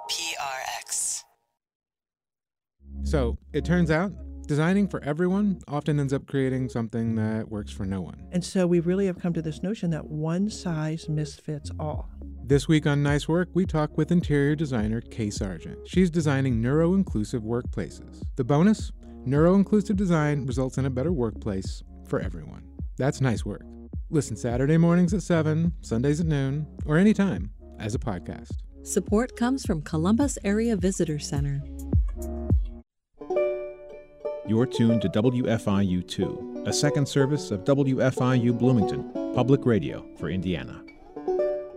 PRX. So, it turns out, designing for everyone often ends up creating something that works for no one. And so we really have come to this notion that one size misfits all. This week on Nice Work, we talk with interior designer Kay Sargent. She's designing neuro-inclusive workplaces. The bonus? Neuro-inclusive design results in a better workplace for everyone. That's Nice Work. Listen Saturday mornings at 7, Sundays at noon, or anytime as a podcast. Support comes from Columbus Area Visitor Center. You're tuned to WFIU2, a second service of WFIU Bloomington, public radio for Indiana.